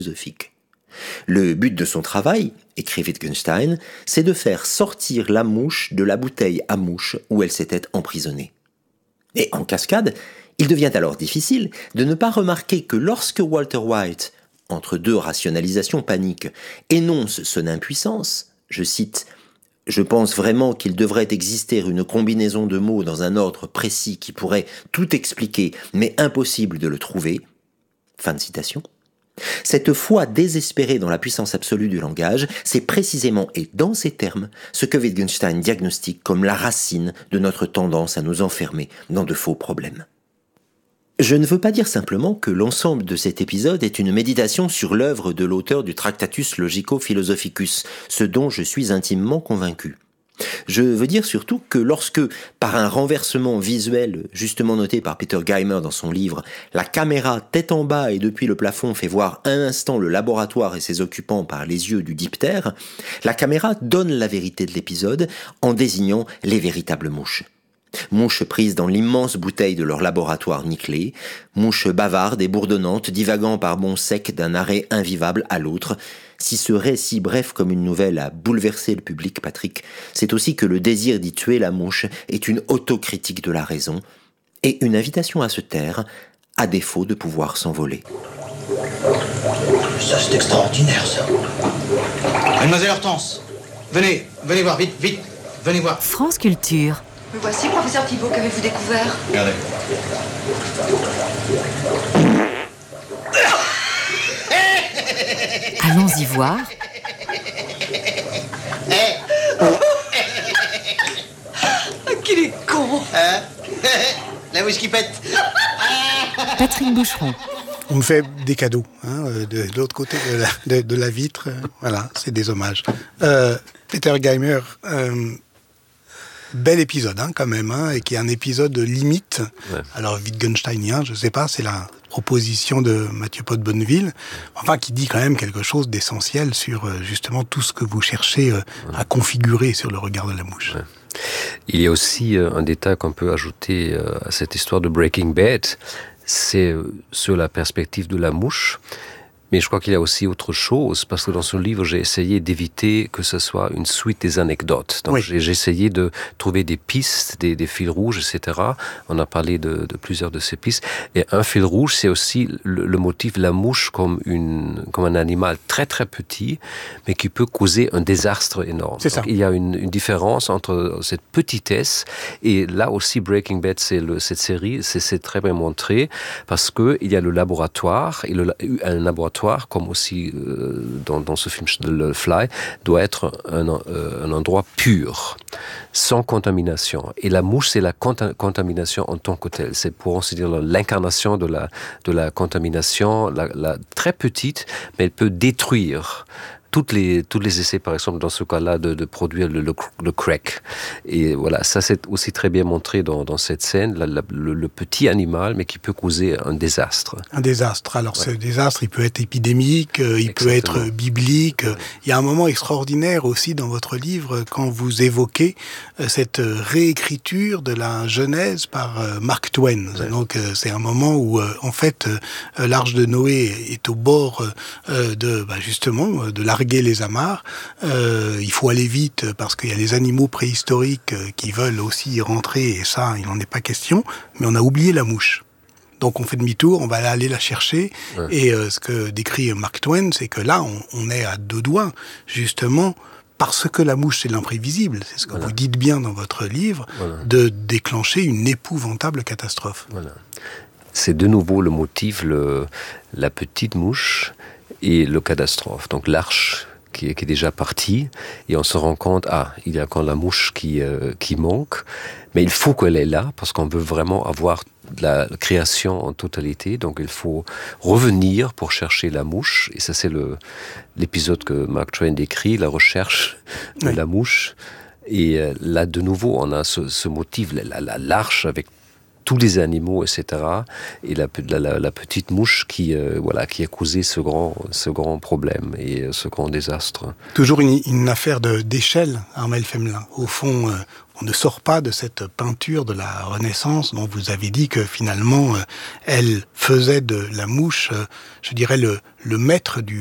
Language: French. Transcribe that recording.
philosophique. Le but de son travail, écrit Wittgenstein, c'est de faire sortir la mouche de la bouteille à mouche où elle s'était emprisonnée. Et en cascade, il devient alors difficile de ne pas remarquer que lorsque Walter White, entre deux rationalisations paniques, énonce son impuissance, je cite « Je pense vraiment qu'il devrait exister une combinaison de mots dans un ordre précis qui pourrait tout expliquer, mais impossible de le trouver. » Fin de citation. Cette foi désespérée dans la puissance absolue du langage, c'est précisément et dans ces termes ce que Wittgenstein diagnostique comme la racine de notre tendance à nous enfermer dans de faux problèmes. Je ne veux pas dire simplement que l'ensemble de cet épisode est une méditation sur l'œuvre de l'auteur du Tractatus Logico-Philosophicus, ce dont je suis intimement convaincu. Je veux dire surtout que lorsque, par un renversement visuel justement noté par Peter Geimer dans son livre, la caméra tête en bas et depuis le plafond fait voir un instant le laboratoire et ses occupants par les yeux du diptère, la caméra donne la vérité de l'épisode en désignant les véritables mouches. Mouches prises dans l'immense bouteille de leur laboratoire nickelé, mouches bavardes et bourdonnantes divaguant par bonds secs d'un arrêt invivable à l'autre. Si ce récit bref comme une nouvelle a bouleversé le public, Patrick, c'est aussi que le désir d'y tuer la mouche est une autocritique de la raison et une invitation à se taire, à défaut de pouvoir s'envoler. Ça, c'est extraordinaire, ça. Mademoiselle Hortense, venez voir, vite, venez voir. France Culture. Me voici, professeur Thibault, qu'avez-vous découvert? Regardez. Allons-y voir. Qu'il est con! La mouche qui pète. Patrick Boucheron. On me fait des cadeaux de l'autre côté de la vitre. Voilà, c'est des hommages. Peter Geimer, bel épisode quand même, et qui est un épisode limite. Ouais. Alors Wittgensteinien, je sais pas, c'est la proposition de Mathieu Pot de Bonneville, enfin qui dit quand même quelque chose d'essentiel sur justement tout ce que vous cherchez à configurer sur le regard de la mouche. Ouais. Il y a aussi un détail qu'on peut ajouter à cette histoire de Breaking Bad, c'est sur la perspective de la mouche. Mais je crois qu'il y a aussi autre chose, parce que dans ce livre, j'ai essayé d'éviter que ce soit une suite des anecdotes. Donc, j'ai essayé de trouver des pistes, des fils rouges, etc. On a parlé de plusieurs de ces pistes. Et un fil rouge, c'est aussi le motif de la mouche comme un animal très, très petit, mais qui peut causer un désastre énorme. C'est ça. Donc, il y a une différence entre cette petitesse, et là aussi, Breaking Bad, cette série, c'est très bien montré, parce que il y a le laboratoire, et un laboratoire, comme aussi dans ce film The Fly, doit être un endroit pur, sans contamination. Et la mouche, c'est la contamination en tant que telle. C'est pour ainsi dire l'incarnation de la contamination, la très petite, mais elle peut détruire tous les essais, par exemple, dans ce cas-là, de produire le crack. Et voilà, ça c'est aussi très bien montré dans cette scène, le petit animal, mais qui peut causer un désastre. Un désastre. Alors, ce désastre, il peut être épidémique, il peut être biblique. Il y a un moment extraordinaire aussi dans votre livre quand vous évoquez cette réécriture de la Genèse par Mark Twain. Ouais. Donc, c'est un moment où, en fait, l'Arche de Noé est au bord justement, de larguer les amarres. Il faut aller vite parce qu'il y a les animaux préhistoriques qui veulent aussi y rentrer et ça, il n'en est pas question. Mais on a oublié la mouche. Donc on fait demi-tour, on va aller la chercher. Ouais. Et ce que décrit Mark Twain, c'est que là, on est à deux doigts, justement, parce que la mouche, c'est l'imprévisible, c'est ce que vous dites bien dans votre livre, de déclencher une épouvantable catastrophe. Voilà. C'est de nouveau le motif, la petite mouche et le catastrophe. Donc l'arche qui est déjà partie, et on se rend compte, il y a quand la mouche qui manque, mais il faut qu'elle est là, parce qu'on veut vraiment avoir la création en totalité, donc il faut revenir pour chercher la mouche, et ça c'est l'épisode que Mark Twain décrit, la recherche de la mouche, et là de nouveau on a ce motif, l'arche avec tous les animaux, etc. Et la petite mouche qui a causé ce grand problème et ce grand désastre. Toujours une affaire d'échelle, Armel Femelin. Au fond, on ne sort pas de cette peinture de la Renaissance dont vous avez dit que finalement, elle faisait de la mouche, je dirais, le maître du